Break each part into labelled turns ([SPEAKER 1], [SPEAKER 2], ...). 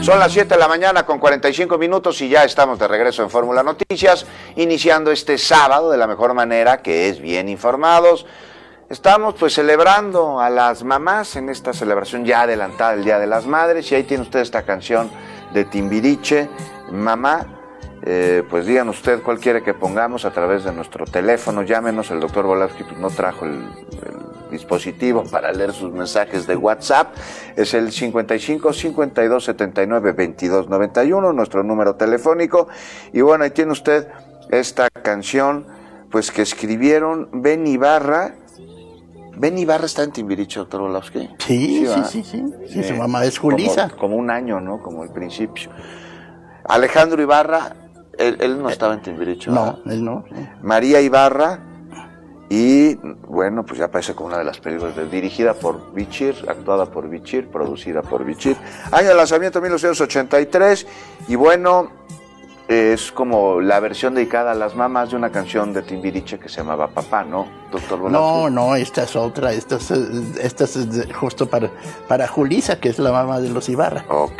[SPEAKER 1] Son las 7 de la mañana con 45 minutos y ya estamos de regreso en Fórmula Noticias, iniciando este sábado de la mejor manera, que es bien informados. Estamos pues celebrando a las mamás en esta celebración ya adelantada del Día de las Madres, y ahí tiene usted esta canción de Timbiriche, Mamá. Pues digan usted cuál quiere que pongamos a través de nuestro teléfono, llámenos. El doctor Volavsky pues no trajo el dispositivo para leer sus mensajes de WhatsApp, es el 55 52 79 22 91, nuestro número telefónico. Y bueno, ahí tiene usted esta canción pues que escribieron Ben Ibarra. ¿Ben Ibarra está en Timbiriche, doctor Volavsky?
[SPEAKER 2] Sí, su mamá es Julisa.
[SPEAKER 1] Como un año, ¿no? Como el principio. Alejandro Ibarra, él no estaba en Timbiriche.
[SPEAKER 2] No, él no.
[SPEAKER 1] María Ibarra, y bueno, pues ya aparece como una de las películas dirigida por Bichir, actuada por Bichir, producida por Bichir. Año de lanzamiento 1983, y bueno, es como la versión dedicada a las mamás de una canción de Timbiriche que se llamaba Papá, ¿no, doctor Volavsky?
[SPEAKER 2] No, esta es otra, esta es justo para Julisa, que es la mamá de los Ibarra.
[SPEAKER 1] Ok,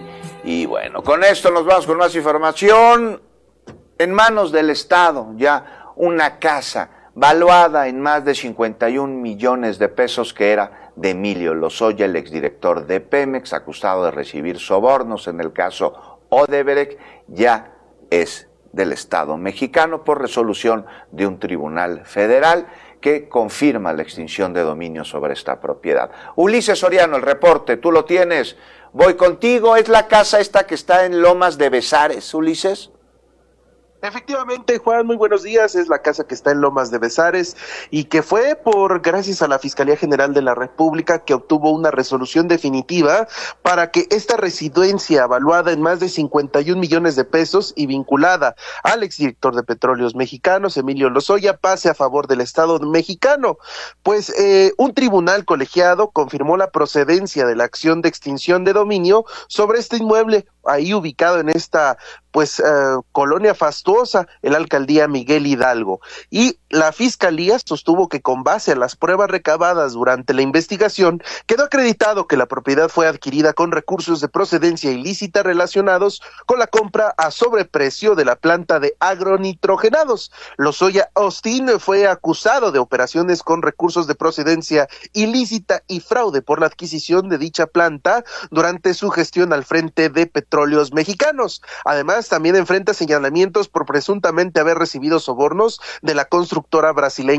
[SPEAKER 1] y bueno, con esto nos vamos con más información. En manos del Estado, ya una casa valuada en más de 51 millones de pesos, que era de Emilio Lozoya, el exdirector de Pemex, acusado de recibir sobornos en el caso Odebrecht, ya es del Estado mexicano por resolución de un tribunal federal que confirma la extinción de dominio sobre esta propiedad. Ulises Soriano, el reporte, tú lo tienes. Voy contigo. ¿Es la casa esta que está en Lomas de Bezares, Ulises?
[SPEAKER 3] Efectivamente, Juan, muy buenos días. Es la casa que está en Lomas de Bezares y que fue gracias a la Fiscalía General de la República, que obtuvo una resolución definitiva para que esta residencia, evaluada en más de 51 millones de pesos y vinculada al exdirector de Petróleos Mexicanos, Emilio Lozoya, pase a favor del Estado mexicano. Pues un tribunal colegiado confirmó la procedencia de la acción de extinción de dominio sobre este inmueble, ahí ubicado en esta colonia fastuosa, en la alcaldía Miguel Hidalgo. Y la Fiscalía sostuvo que con base a las pruebas recabadas durante la investigación, quedó acreditado que la propiedad fue adquirida con recursos de procedencia ilícita relacionados con la compra a sobreprecio de la planta de agronitrogenados. Lozoya Austin fue acusado de operaciones con recursos de procedencia ilícita y fraude por la adquisición de dicha planta durante su gestión al frente de Petróleos Mexicanos. Además, también enfrenta señalamientos por presuntamente haber recibido sobornos de la constructora brasileña